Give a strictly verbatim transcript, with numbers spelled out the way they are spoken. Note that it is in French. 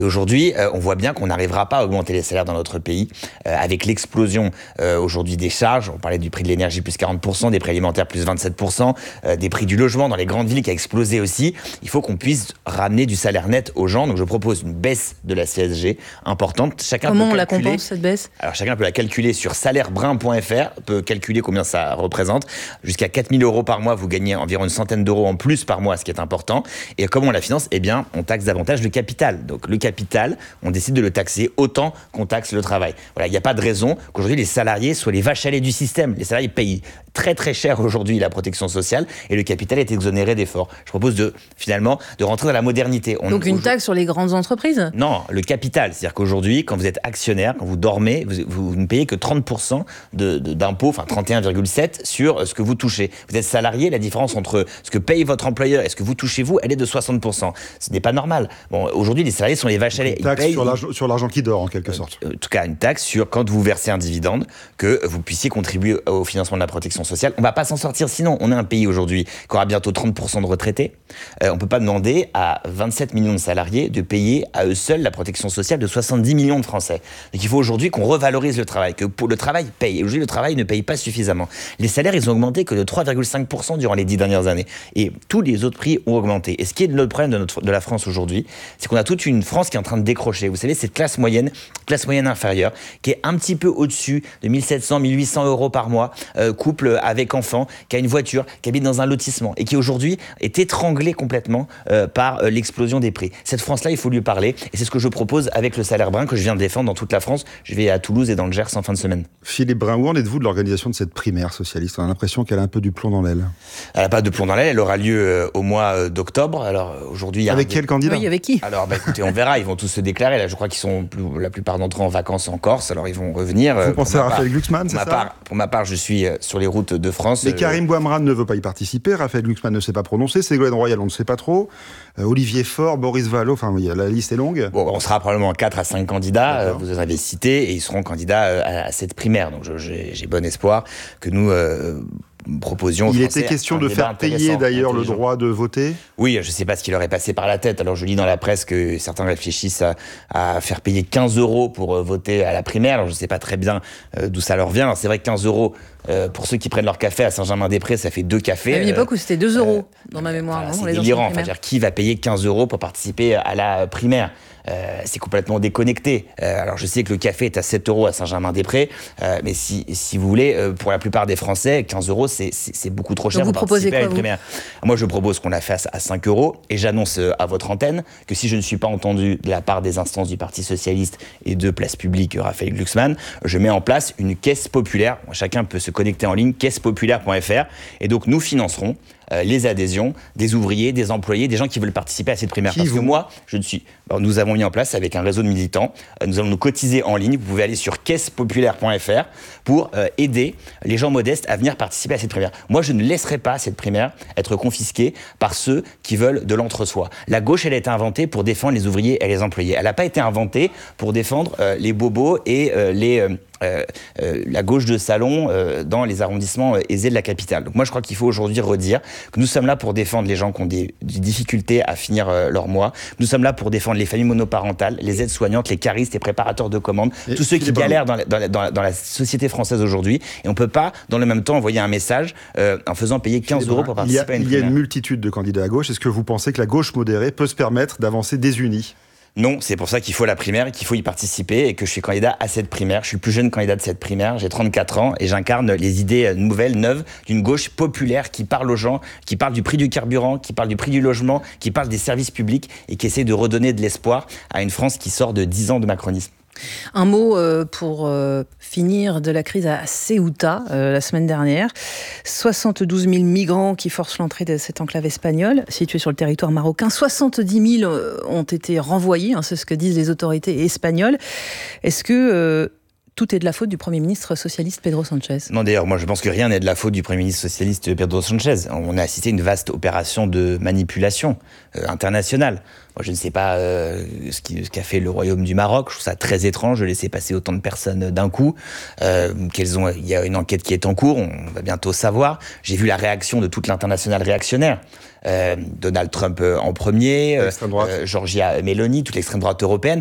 Aujourd'hui, euh, on voit bien qu'on n'arrivera pas à augmenter les salaires dans notre pays euh, avec l'explosion euh, aujourd'hui des charges. On parlait du prix de l'énergie plus quarante pour cent, des prix alimentaires plus vingt-sept pour cent, euh, des prix du logement dans les grandes villes qui a explosé aussi. Il faut qu'on puisse ramener du salaire net aux gens. Donc je propose une baisse de la C S G importante. Chacun Comment peut on la calculer, compense, cette baisse ? Alors chacun peut la calculer sur salaire brun point f r, peut calculer combien ça représente. Jusqu'à quatre mille euros par mois, vous gagnez environ une centaine d'euros en plus par mois, ce qui est important. Et comment on la finance ? Eh bien, on taxe davantage le capital. Donc le capital, on décide de le taxer autant qu'on taxe le travail. Voilà, il n'y a pas de raison qu'aujourd'hui les salariés soient les vaches à lait du système. Les salariés payent très très cher aujourd'hui la protection sociale et le capital est exonéré d'efforts. Je propose de finalement de rentrer dans la modernité. On, Donc une taxe sur les grandes entreprises ? Non, le capital. C'est-à-dire qu'aujourd'hui, quand vous êtes actionnaire, quand vous dormez, vous, vous ne payez que trente pour cent de, de, d'impôts, enfin trente et un virgule sept pour cent sur ce que vous touchez. Vous êtes salarié, la différence entre ce que paye votre employeur et ce que vous touchez vous, elle est de soixante pour cent. Ce n'est pas normal. Bon, aujourd'hui, les salariés sont les vaches à lait. Une taxe payent, sur, l'argent, sur l'argent qui dort, en quelque sorte. En tout cas, une taxe sur quand vous versez un dividende, que vous puissiez contribuer au financement de la protection sociale. On ne va pas s'en sortir sinon. On est un pays aujourd'hui qui aura bientôt trente pour cent de retraités. Euh, on ne peut pas demander à vingt-sept millions de salariés de payer à eux seuls la protection sociale de soixante-dix millions de Français. Donc il faut aujourd'hui qu'on revalorise le travail, que pour le travail paye. Et aujourd'hui, le travail ne paye pas suffisamment. Les salaires, ils ont augmenté que de trois virgule cinq pour cent durant les dix dernières années. Et tous les autres prix ont augmenté. Et ce qui est le problème de, notre, de la France aujourd'hui, c'est qu'on a toute une France qui est en train de décrocher. Vous savez, cette classe moyenne, classe moyenne inférieure, qui est un petit peu au-dessus de mille sept cents, mille huit cents euros par mois, euh, couple avec enfant, qui a une voiture, qui habite dans un lotissement et qui aujourd'hui est étranglée complètement euh, par euh, l'explosion des prix. Cette France-là, il faut lui parler et c'est ce que je propose avec le salaire brun que je viens de défendre dans toute la France. Je vais à Toulouse et dans le Gers en fin de semaine. Philippe Brun, où en êtes-vous de l'organisation de cette primaire socialiste ? On a l'impression qu'elle a un peu du plomb dans l'aile. Elle n'a pas de plomb dans l'aile, elle aura lieu euh, au mois euh, d'octobre. Alors aujourd'hui, il y a avec un... quel candidat ? Oui, avec qui ? Alors bah, écoutez, on verra, ils vont tous se déclarer. Là, je crois qu'ils sont plus, la plupart d'entre eux en vacances en Corse, alors ils vont revenir. Vous pensez à Raphaël Glucksmann, c'est ma ça part, Pour ma part, je suis euh, sur les routes de France. Mais euh, Karim Bouamran ne veut pas y participer, Raphaël Glucksmann ne s'est pas prononcé, Ségolène Royal, on ne sait pas trop, euh, Olivier Faure, Boris Vallaud, enfin oui, la liste est longue. Bon, on sera probablement quatre à cinq candidats, euh, vous les avez cités, et ils seront candidats euh, à, à cette primaire. Donc je, j'ai, j'ai bon espoir que nous euh, proposions aux Il Français était question un de débat faire payer d'ailleurs le droit de voter. Oui, je ne sais pas ce qui leur est passé par la tête. Alors je lis dans la presse que certains réfléchissent à, à faire payer quinze euros pour euh, voter à la primaire. Alors je ne sais pas très bien euh, d'où ça leur vient. Alors c'est vrai que quinze euros, euh, pour ceux qui prennent leur café à Saint-Germain-des-Prés, ça fait deux cafés. Il y a une époque où c'était deux euros euh, dans ma mémoire. Voilà, non, c'est les délirant. anciennes Enfin, dire, qui va payer quinze euros pour participer à la primaire ? Euh, c'est complètement déconnecté. Euh, alors je sais que le café est à sept euros à Saint-Germain-des-Prés, euh, mais si, si vous voulez, euh, pour la plupart des Français, quinze euros, c'est, c'est, c'est beaucoup trop cher. Donc vous pour proposez participer quoi, à une primaire. Moi, je propose qu'on la fasse à cinq euros, et j'annonce euh, à votre antenne que si je ne suis pas entendu de la part des instances du Parti Socialiste et de Place Publique, Raphaël Glucksmann, je mets en place une caisse populaire. Chacun peut se connecter en ligne, caisse populaire point f r, et donc nous financerons Euh, les adhésions des ouvriers, des employés, des gens qui veulent participer à cette primaire. Qui Parce vous... que moi, je ne suis... Alors, nous avons mis en place avec un réseau de militants, euh, nous allons nous cotiser en ligne. Vous pouvez aller sur caisse populaire point f r pour euh, aider les gens modestes à venir participer à cette primaire. Moi, je ne laisserai pas cette primaire être confisquée par ceux qui veulent de l'entre-soi. La gauche, elle a été inventée pour défendre les ouvriers et les employés. Elle n'a pas été inventée pour défendre euh, les bobos et euh, les... Euh, Euh, euh, la gauche de salon euh, dans les arrondissements euh, aisés de la capitale. Donc moi, je crois qu'il faut aujourd'hui redire que nous sommes là pour défendre les gens qui ont des, des difficultés à finir euh, leur mois. Nous sommes là pour défendre les familles monoparentales, les aides-soignantes, les caristes, les préparateurs de commandes, et tous ceux qui galèrent dans la, dans, la, dans, la, dans la société française aujourd'hui. Et on ne peut pas, dans le même temps, envoyer un message euh, en faisant payer quinze euros pour participer il y a, à une Il y a primaire. une multitude de candidats à gauche. Est-ce que vous pensez que la gauche modérée peut se permettre d'avancer désunie ? Non, c'est pour ça qu'il faut la primaire et qu'il faut y participer et que je suis candidat à cette primaire. Je suis le plus jeune candidat de cette primaire, j'ai trente-quatre ans et j'incarne les idées nouvelles, neuves, d'une gauche populaire qui parle aux gens, qui parle du prix du carburant, qui parle du prix du logement, qui parle des services publics et qui essaie de redonner de l'espoir à une France qui sort de dix ans de macronisme. Un mot euh, pour euh, finir de la crise à Ceuta euh, la semaine dernière. soixante-douze mille migrants qui forcent l'entrée de cette enclave espagnole située sur le territoire marocain. soixante-dix mille euh, ont été renvoyés, hein, c'est ce que disent les autorités espagnoles. Est-ce que euh, tout est de la faute du Premier ministre socialiste Pedro Sánchez. Non, d'ailleurs, moi je pense que rien n'est de la faute du Premier ministre socialiste Pedro Sánchez. On a assisté à une vaste opération de manipulation euh, internationale. Moi, je ne sais pas euh, ce, qui, ce qu'a fait le Royaume du Maroc. Je trouve ça très étrange de laisser passer autant de personnes d'un coup. Euh, qu'elles ont, il y a une enquête qui est en cours, on va bientôt savoir. J'ai vu la réaction de toute l'internationale réactionnaire. Euh, Donald Trump euh, en premier, euh, euh, Georgia Meloni, toute l'extrême droite européenne.